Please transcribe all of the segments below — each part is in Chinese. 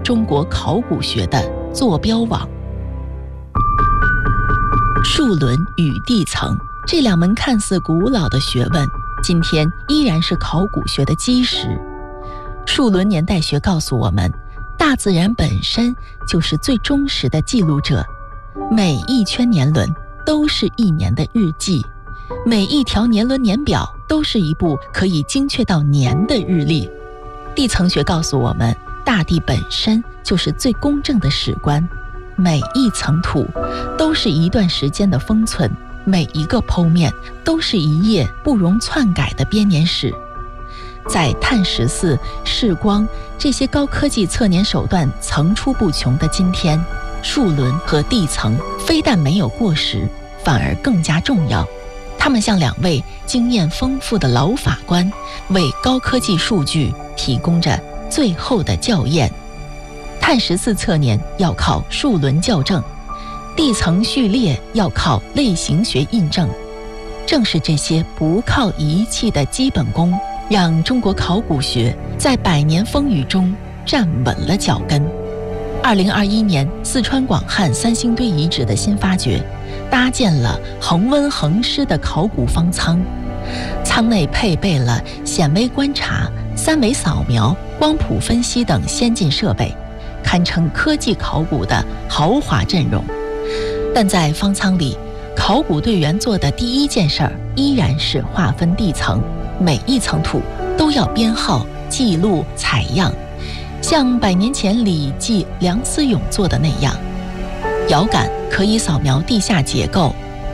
中国考古学的坐标网。数轮与地层这两门看似古老的学问，今天依然是考古学的基石。数轮年代学告诉我们，大自然本身就是最忠实的记录者，每一圈年轮都是一年的日记，每一条年轮年表都是一部可以精确到年的日历。地层学告诉我们，大地本身就是最公正的史官，每一层土都是一段时间的封存，每一个剖面都是一页不容篡改的编年史。在碳14、视光这些高科技测年手段层出不穷的今天，数轮和地层非但没有过时，反而更加重要。他们像两位经验丰富的老法官，为高科技数据提供着最后的校验。碳14测年要靠数轮校正，地层序列要靠类型学印证。正是这些不靠仪器的基本功，让中国考古学在100年风雨中站稳了脚跟。2021年，四川广汉三星堆遗址的新发掘，搭建了恒温恒湿的考古方舱，舱内配备了显微观察、3维扫描、光谱分析等先进设备，堪称科技考古的豪华阵容。但在方舱里，考古队员做的第一件事儿依然是划分地层，每一层土都要编号、记录、采样，像100年前礼记梁思永做的那样。遥感可以扫描地下结构，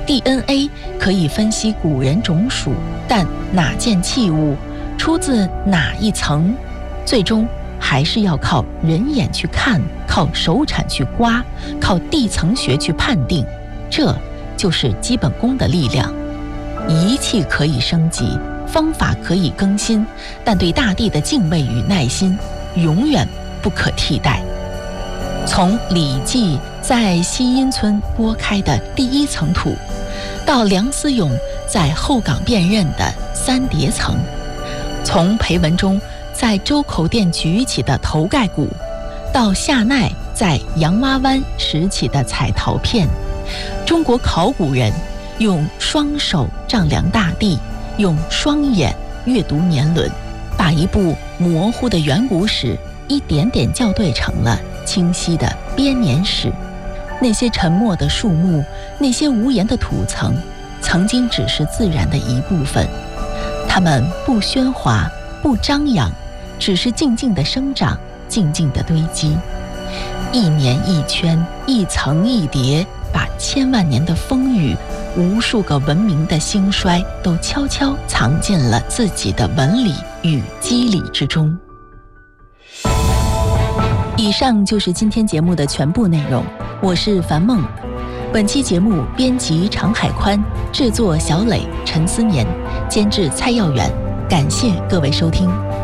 DNA 可以分析古人种属，但哪件器物出自哪一层，最终还是要靠人眼去看，靠手铲去刮，靠地层学去判定。这就是基本功的力量。仪器可以升级，方法可以更新，但对大地的敬畏与耐心永远不可替代。从礼记在西阴村拨开的第一层土，到梁思永在后岗辨认的3叠层，从裴文中在周口店举起的头盖骨，到夏奈在洋洼湾拾起的彩陶片，中国考古人用双手丈量大地，用双眼阅读年轮，把一部模糊的远古史一点点校对成了清晰的编年史。那些沉默的树木，那些无言的土层，曾经只是自然的一部分，它们不喧哗，不张扬，只是静静地生长，静静地堆积。一年一圈，一层一叠，把千万年的风雨，无数个文明的兴衰，都悄悄藏进了自己的纹理与肌理之中。以上就是今天节目的全部内容，我是樊梦。本期节目编辑常海宽，制作小磊、陈思年，监制蔡耀远。感谢各位收听。